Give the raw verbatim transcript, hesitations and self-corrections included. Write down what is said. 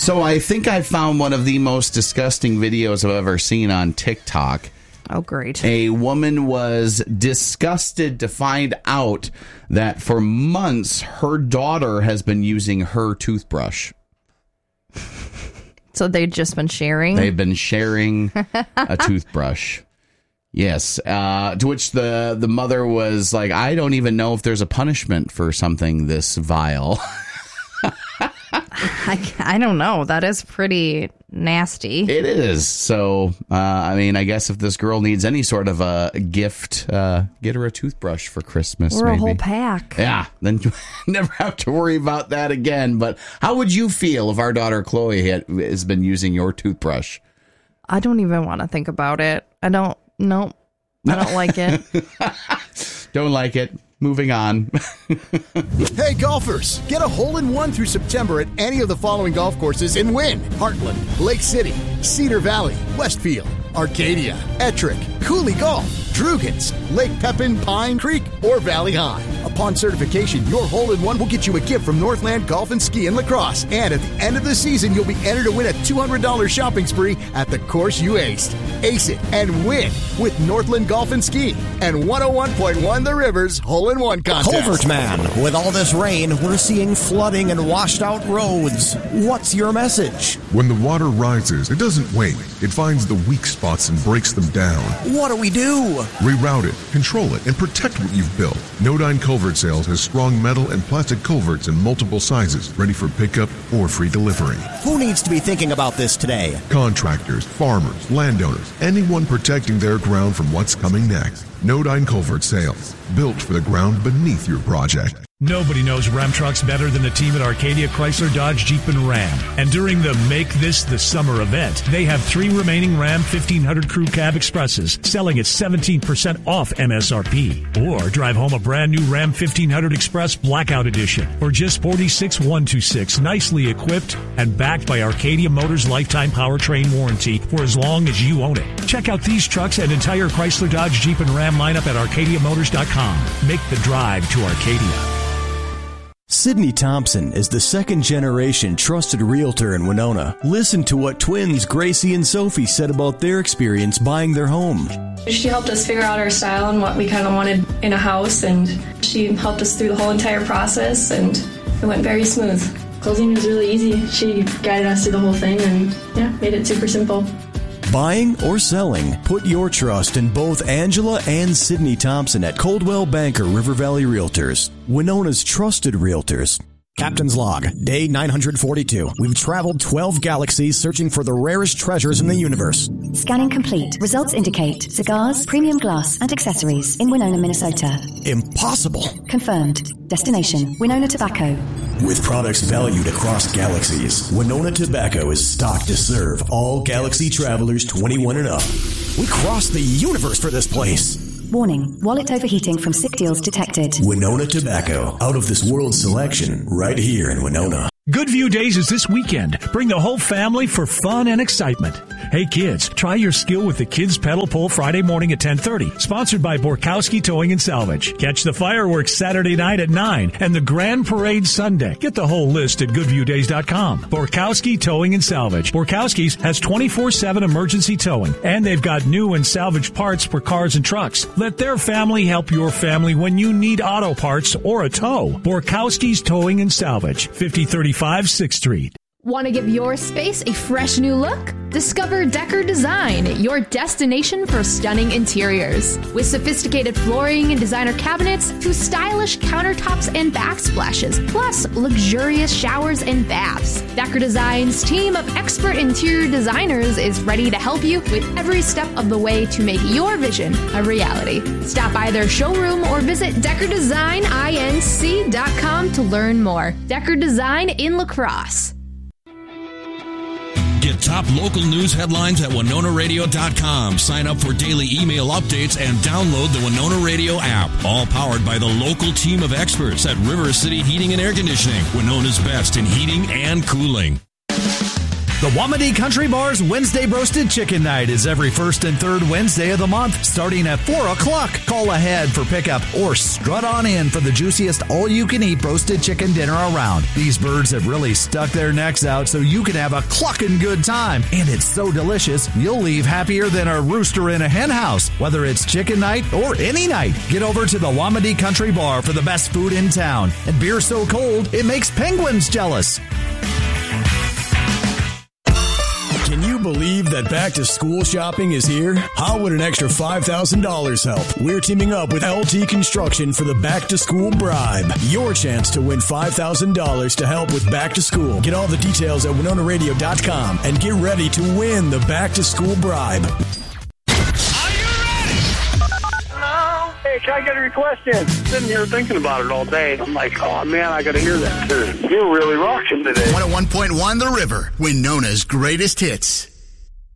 So I think I found one of the most disgusting videos I've ever seen on TikTok. Oh, great. A woman was disgusted to find out that for months her daughter has been using her toothbrush. So they've just been sharing? They've been sharing a toothbrush. Yes. Uh, to which the, the mother was like, I don't even know if there's a punishment for something this vile. I, I don't know. That is pretty nasty. It is. So, uh, I mean, I guess if this girl needs any sort of a gift, uh, get her a toothbrush for Christmas. Or maybe. a whole pack. Yeah. Then you never have to worry about that again. But how would you feel if our daughter Chloe had, has been using your toothbrush? I don't even want to think about it. I don't. No. I don't like it. Don't like it. Moving on. Hey, golfers, get a hole-in-one through September at any of the following golf courses and win. Heartland, Lake City, Cedar Valley, Westfield, Arcadia, Ettrick, Cooley Golf, Drugans, Lake Pepin, Pine Creek, or Valley High. Upon certification, your hole-in-one will get you a gift from Northland Golf and Ski and Lacrosse. And at the end of the season, you'll be entered to win a two hundred dollars shopping spree at the course you aced. Ace it and win with Northland Golf and Ski and one oh one point one The Rivers Hole-in-One Contest. Culvert Man, with all this rain, we're seeing flooding and washed-out roads. What's your message? When the water rises, it doesn't wait. It finds the weak spots and breaks them down. What do we do? Reroute it, control it, and protect what you've built. Nodine Culvert Sales has strong metal and plastic culverts in multiple sizes, ready for pickup or free delivery. Who needs to be thinking about this today? Contractors, farmers, landowners, anyone protecting their ground from what's coming next. Nodine Culvert Sales, built for the ground beneath your project. Nobody knows Ram trucks better than the team at Arcadia Chrysler Dodge Jeep and Ram. And during the Make This the Summer event, they have three remaining Ram fifteen hundred Crew Cab Expresses selling at seventeen percent off M S R P. Or drive home a brand new Ram fifteen hundred Express Blackout Edition for just forty-six thousand one hundred twenty-six, nicely equipped and backed by Arcadia Motors lifetime powertrain warranty for as long as you own it. Check out these trucks and entire Chrysler Dodge Jeep and Ram lineup at arcadia motors dot com. Make the drive to Arcadia. Sydney Thompson is the second-generation trusted realtor in Winona. Listen to what twins Gracie and Sophie said about their experience buying their home. She helped us figure out our style and what we kind of wanted in a house, and she helped us through the whole entire process, and it went very smooth. Closing was really easy. She guided us through the whole thing and, yeah, made it super simple. Buying or selling, put your trust in both Angela and Sydney Thompson at Coldwell Banker River Valley Realtors, Winona's trusted realtors. Captain's Log, Day nine hundred forty-two. We've traveled twelve galaxies searching for the rarest treasures in the universe. Scanning complete. Results indicate cigars, premium glass, and accessories in Winona, Minnesota. Impossible. Confirmed. Destination, Winona Tobacco. With products valued across galaxies, Winona Tobacco is stocked to serve all galaxy travelers twenty-one and up. We crossed the universe for this place. Warning, wallet overheating from sick deals detected. Winona Tobacco, out of this world selection, right here in Winona. Goodview Days is this weekend. Bring the whole family for fun and excitement. Hey kids, try your skill with the Kids Pedal Pull Friday morning at ten thirty. Sponsored by Borkowski Towing and Salvage. Catch the fireworks Saturday night at nine and the Grand Parade Sunday. Get the whole list at goodview days dot com. Borkowski Towing and Salvage. Borkowski's has twenty-four seven emergency towing, and they've got new and salvage parts for cars and trucks. Let their family help your family when you need auto parts or a tow. Borkowski's Towing and Salvage, fifty thirty-five sixth Street. Want to give your space a fresh new look? Discover Decor Design, your destination for stunning interiors. With sophisticated flooring and designer cabinets to stylish countertops and backsplashes, plus luxurious showers and baths. Decor Design's team of expert interior designers is ready to help you with every step of the way to make your vision a reality. Stop by their showroom or visit decor design inc dot com to learn more. Decor Design in La Crosse. Get top local news headlines at winona radio dot com. Sign up for daily email updates and download the Winona Radio app. All powered by the local team of experts at River City Heating and Air Conditioning, Winona's best in heating and cooling. The Wamadi Country Bar's Wednesday Roasted Chicken Night is every first and third Wednesday of the month, starting at four o'clock. Call ahead for pickup or strut on in for the juiciest all-you-can-eat roasted chicken dinner around. These birds have really stuck their necks out so you can have a clucking good time. And it's so delicious, you'll leave happier than a rooster in a hen house. Whether it's chicken night or any night, get over to the Wamadi Country Bar for the best food in town. And beer so cold, it makes penguins jealous. Can you believe that back to school shopping is here? How would an extra five thousand dollars help? We're teaming up with L T Construction for the back to school bribe. Your chance to win five thousand dollars to help with back to school. Get all the details at winona radio dot com and get ready to win the back to school bribe. Hey, can I get a request in? Sitting here thinking about it all day. I'm like, oh, man, I got to hear that tune. You're really rocking today. one oh one point one The River, Winona's greatest hits.